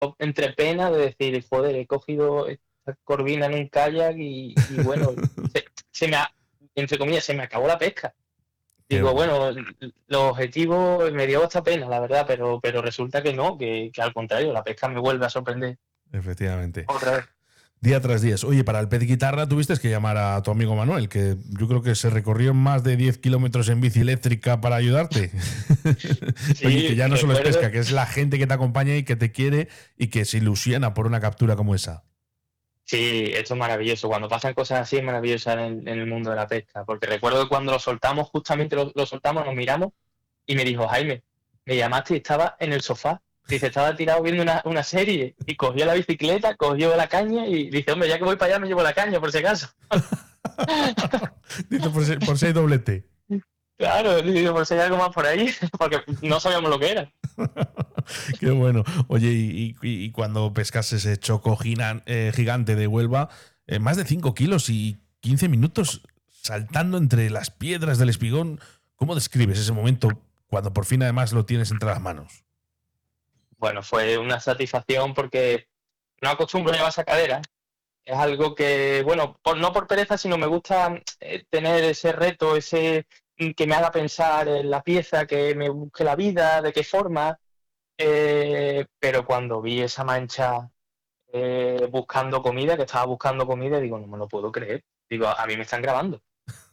entre pena de decir, joder, he cogido esta corvina en un kayak y bueno, se me ha, entre comillas, se me acabó la pesca. Qué Digo, bueno. bueno, los objetivos me dio esta pena, la verdad, pero resulta que no, que al contrario, la pesca me vuelve a sorprender Efectivamente. otra vez. Día tras día. Oye, para el pez guitarra tuviste que llamar a tu amigo Manuel, que yo creo que se recorrió más de 10 kilómetros en bici eléctrica para ayudarte. Oye, que Sí, ya no solo es recuerdo. pesca, que es la gente que te acompaña y que te quiere y que se ilusiona por una captura como esa. Sí, esto es maravilloso. Cuando pasan cosas así es maravilloso en el mundo de la pesca. Porque recuerdo que cuando lo soltamos, justamente lo soltamos, nos miramos y me dijo, Jaime, me llamaste y estaba en el sofá. Dice, estaba tirado viendo una serie y cogió la bicicleta, cogió la caña y dice, hombre, ya que voy para allá me llevo la caña por si acaso. Dice por si hay doblete. Claro, digo, por si hay algo más por ahí, porque no sabíamos lo que era. Qué bueno. Oye, y cuando pescas ese choco gigante de Huelva, más de 5 kilos y 15 minutos saltando entre las piedras del espigón, ¿cómo describes ese momento cuando por fin además lo tienes entre las manos? Bueno, fue una satisfacción porque no acostumbro a llevar esa cadera. Es algo que, bueno, no por pereza, sino me gusta tener ese reto, ese que me haga pensar en la pieza, que me busque la vida, de qué forma. Pero cuando vi esa mancha buscando comida, que estaba buscando comida, digo, no me lo puedo creer. Digo, a mí me están grabando.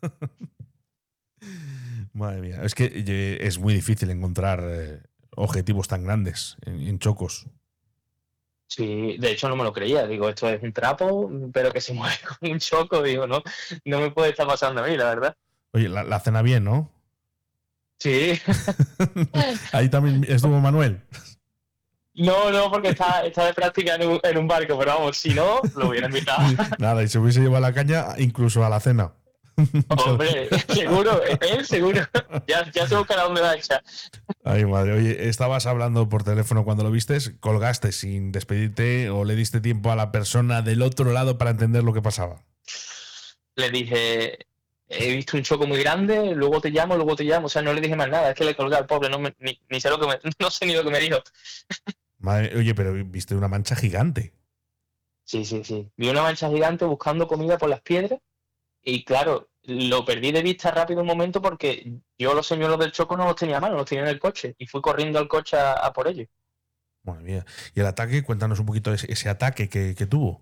Madre mía, es que es muy difícil encontrar objetivos tan grandes en chocos. Sí, de hecho no me lo creía. Digo, esto es un trapo, pero que se mueve con un choco. Digo, no, no me puede estar pasando a mí, la verdad. Oye, la cena bien, ¿no? Sí. Ahí también estuvo Manuel. No, no, porque está de práctica en un barco, pero vamos, si no, lo hubiera invitado. Nada, y se hubiese llevado la caña incluso a la cena. Hombre, seguro, él seguro. Ya se buscará dónde va a echar. Ay, madre. Oye, estabas hablando por teléfono cuando lo vistes, colgaste sin despedirte o le diste tiempo a la persona del otro lado para entender lo que pasaba. Le dije, he visto un choco muy grande, luego te llamo, luego te llamo. O sea, no le dije más nada, es que le colgué al pobre, ni sé lo que no sé ni lo que me dijo. Madre, oye, pero viste una mancha gigante. Sí, sí, sí. Vi una mancha gigante buscando comida por las piedras y claro, lo perdí de vista rápido un momento porque yo los señuelos del choco no los tenía a mano, los tenía en el coche y fui corriendo al coche a por ellos. Madre mía. Y el ataque, cuéntanos un poquito ese ataque que tuvo.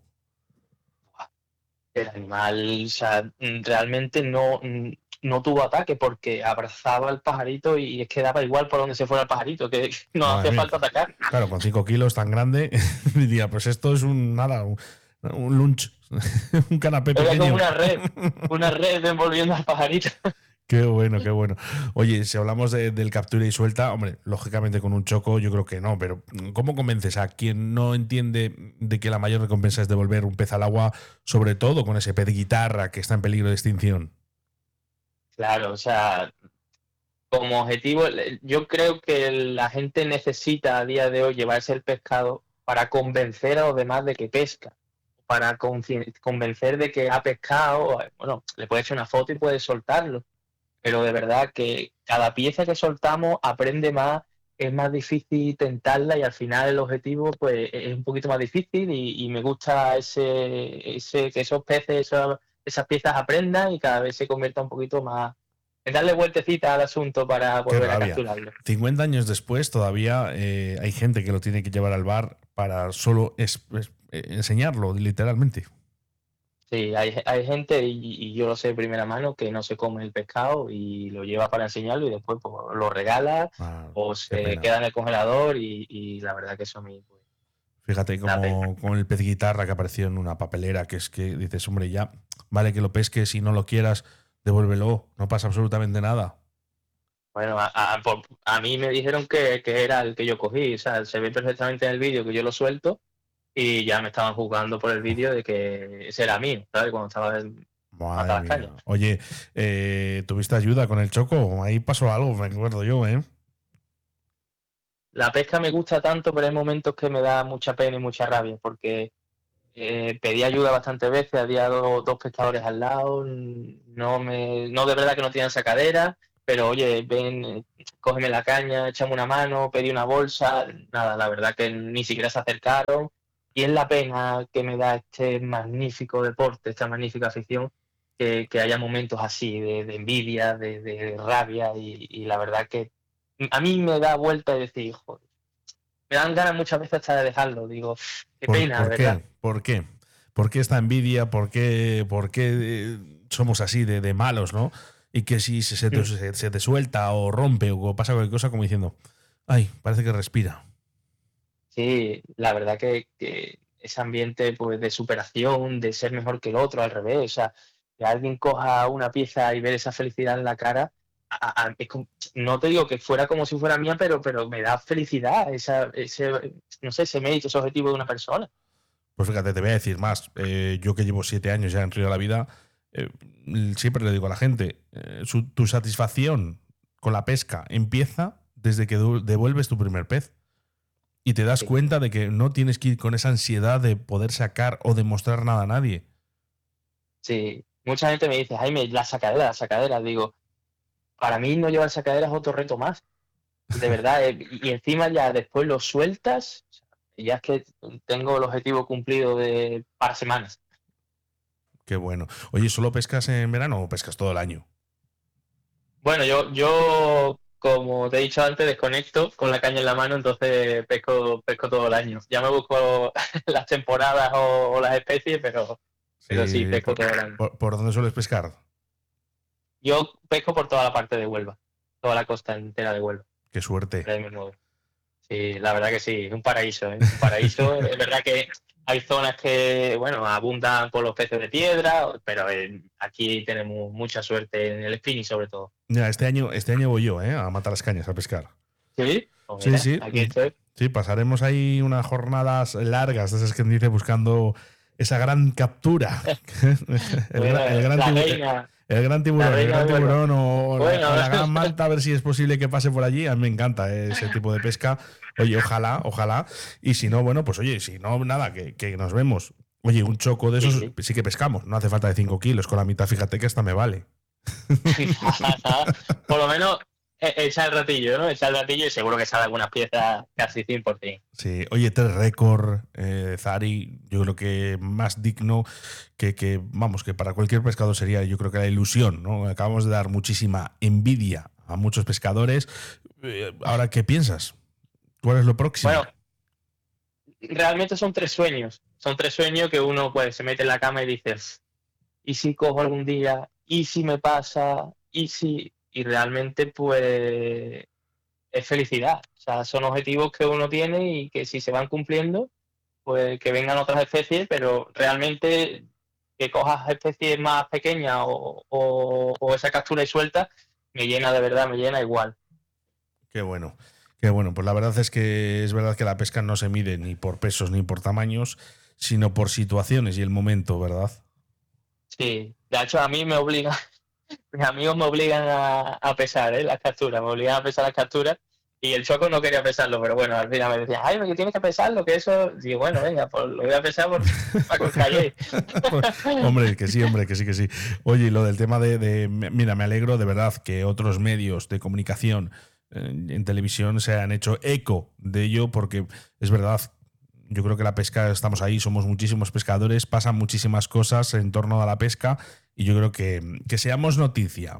El animal, o sea, realmente no tuvo ataque porque abrazaba al pajarito y es que daba igual por donde se fuera el pajarito, que no Madre hacía mía. falta atacar. Claro, con 5 kilos tan grande, diría, pues esto es un lunch, un canapé Era como pequeño. una red envolviendo al pajarito. Qué bueno, qué bueno. Oye, si hablamos del captura y suelta, hombre, lógicamente con un choco yo creo que no, pero ¿cómo convences a quien no entiende de que la mayor recompensa es devolver un pez al agua, sobre todo con ese pez guitarra que está en peligro de extinción? Claro, o sea, como objetivo, yo creo que la gente necesita a día de hoy llevarse el pescado para convencer a los demás de que pesca, para convencer de que ha pescado. Bueno, le puedes echar una foto y puedes soltarlo, pero de verdad que cada pieza que soltamos aprende más, es más difícil tentarla y al final el objetivo pues es un poquito más difícil y me gusta que esos peces, esas piezas aprendan y cada vez se convierta un poquito más, en darle vueltecita al asunto para Qué volver a rabia. capturarlo. 50 años después todavía hay gente que lo tiene que llevar al bar para solo enseñarlo, literalmente. Sí, hay gente, y yo lo sé de primera mano, que no se come el pescado y lo lleva para enseñarlo y después pues, lo regala Ah, o qué se pena. queda en el congelador y la verdad que eso a mí pues, Fíjate da pena. como con el pez guitarra que apareció en una papelera, que es que dices, hombre, ya, vale que lo pesques, si no lo quieras, devuélvelo, no pasa absolutamente nada. Bueno, a mí me dijeron que era el que yo cogí, o sea, se ve perfectamente en el vídeo que yo lo suelto y ya me estaban juzgando por el vídeo de que ese era mío, ¿sabes? Cuando estaba en Madre matar las cañas. mía. Oye, ¿tuviste ayuda con el choco? Ahí pasó algo, me acuerdo yo, ¿eh? La pesca me gusta tanto, pero hay momentos que me da mucha pena y mucha rabia porque pedí ayuda bastantes veces, había dos pescadores al lado, no de verdad que no tenían sacadera pero oye, ven, cógeme la caña, échame una mano, pedí una bolsa, nada, la verdad que ni siquiera se acercaron. Y es la pena que me da este magnífico deporte, esta magnífica afición, que haya momentos así de envidia, de rabia, y la verdad que a mí me da vuelta y decir, joder, me dan ganas muchas veces hasta de dejarlo, digo, qué pena, de ¿Por verdad. qué? ¿Por qué? ¿Por qué esta envidia? ¿Por qué somos así de malos, ¿no? Y que si Mm. se te suelta o rompe o pasa cualquier cosa como diciendo, ay, parece que respira. Sí, la verdad que ese ambiente pues, de superación, de ser mejor que el otro, al revés, o sea, que alguien coja una pieza y ver esa felicidad en la cara, no te digo que fuera como si fuera mía, pero me da felicidad no sé, ese mérito, ese objetivo de una persona. Pues fíjate, te voy a decir más. Yo que llevo 7 años ya en Río de la Vida, eh, siempre le digo a la gente, tu satisfacción con la pesca empieza desde que devuelves tu primer pez. Y te das Sí, cuenta de que no tienes que ir con esa ansiedad de poder sacar o demostrar nada a nadie. sí. Mucha gente me dice, Jaime, la sacadera, digo, para mí no llevar sacadera es otro reto más. De verdad, y encima ya después lo sueltas, y ya es que tengo el objetivo cumplido para semanas. Qué bueno. Oye, ¿solo pescas en verano o pescas todo el año? Bueno, yo, como te he dicho antes, desconecto con la caña en la mano, entonces pesco todo el año. Ya me busco las temporadas o las especies, pero sí, Sí, pesco todo el año. ¿por dónde sueles pescar? Yo pesco por toda la parte de Huelva, toda la costa entera de Huelva. Qué suerte. Por ahí me muevo. Sí, la verdad que sí, es un paraíso, ¿eh? Un paraíso. Es verdad que hay zonas que, bueno, abundan por los peces de piedra, pero aquí tenemos mucha suerte en el spinning sobre todo. Mira, este año voy yo, a matar las cañas, a pescar. Sí, pues Sí, mira, sí. aquí estoy. Sí, pasaremos ahí unas jornadas largas, de esas que dice, buscando esa gran captura. Bueno, El gran la tiburón. reina, El la reina gran de Huelva. tiburón Bueno, o la gran manta, a ver si es posible que pase por allí. A mí me encanta ese tipo de pesca. Oye, ojalá, ojalá. Y si no, bueno, pues oye, si no, nada, que nos vemos. Oye, un choco de sí, esos sí. sí que pescamos. No hace falta de 5 kilos. Con la mitad, fíjate que hasta me vale. Por lo menos echa el ratillo, ¿no? Echa el ratillo y seguro que sale algunas piezas casi 100%. Sí, oye, 3 récord, Zari, yo creo que más digno vamos, que para cualquier pescador sería, yo creo que la ilusión, ¿no? Acabamos de dar muchísima envidia a muchos pescadores. Ahora, ¿qué piensas? ¿Cuál es lo próximo? Bueno, realmente son tres sueños. Son tres sueños que uno pues se mete en la cama y dices, ¿y si cojo algún día? ¿Y si me pasa? ¿Y si? Y realmente pues es felicidad. O sea, son objetivos que uno tiene y que si se van cumpliendo, pues que vengan otras especies, pero realmente que cojas especies más pequeñas o esa captura y suelta, me llena de verdad, me llena igual. Qué bueno. Qué bueno, pues la verdad es verdad que la pesca no se mide ni por pesos ni por tamaños, sino por situaciones y el momento, ¿verdad? Sí, de hecho a mí me obligan, mis amigos me obligan a pesar las capturas, me obligan a pesar las capturas y el Choco no quería pesarlo, pero bueno, al final me decía, ay, que tienes que pesarlo, que eso, digo, bueno, venga, pues lo voy a pesar para que os calléis. Hombre, que sí, hombre, que sí, que sí. Oye, y lo del tema mira, me alegro de verdad que otros medios de comunicación en televisión se han hecho eco de ello, porque es verdad, yo creo que la pesca, estamos ahí, somos muchísimos pescadores, pasan muchísimas cosas en torno a la pesca, y yo creo que seamos noticia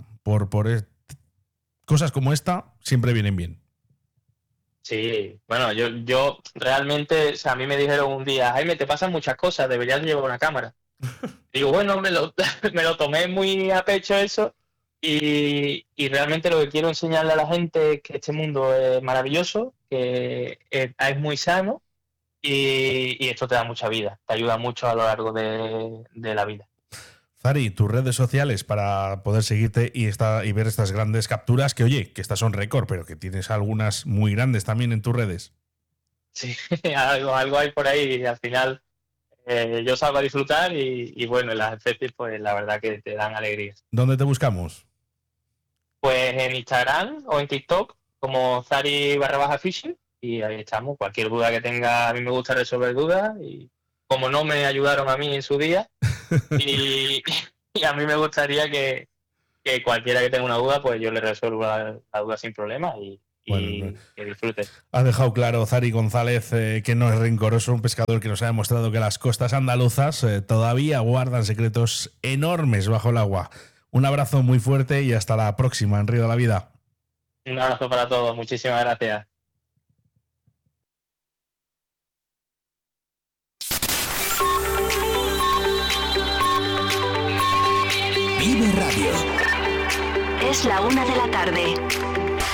cosas como esta, siempre vienen bien. Sí, bueno, yo realmente, o sea, a mí me dijeron un día, Jaime, te pasan muchas cosas, deberías llevar una cámara. Digo, bueno, me lo tomé muy a pecho eso y realmente lo que quiero enseñarle a la gente es que este mundo es maravilloso, que es muy sano y esto te da mucha vida, te ayuda mucho a lo largo de la vida. Zari, tus redes sociales para poder seguirte y ver estas grandes capturas, que oye, que estas son récord, pero que tienes algunas muy grandes también en tus redes. Sí, algo hay por ahí y al final yo salgo a disfrutar y bueno, las especies pues la verdad que te dan alegría. ¿Dónde te buscamos? Pues en Instagram o en TikTok como Zari_Fishing y ahí estamos. Cualquier duda que tenga, a mí me gusta resolver dudas y como no me ayudaron a mí en su día y, y a mí me gustaría que que cualquiera que tenga una duda, pues yo le resuelvo la duda sin problema y Bueno, que disfrute. ha dejado claro Zari González que no es rencoroso, un pescador que nos ha demostrado que las costas andaluzas todavía guardan secretos enormes bajo el agua. Un abrazo muy fuerte y hasta la próxima en Río de la Vida. Un abrazo para todos, muchísimas gracias. Vive Radio. Es la 1 de la tarde.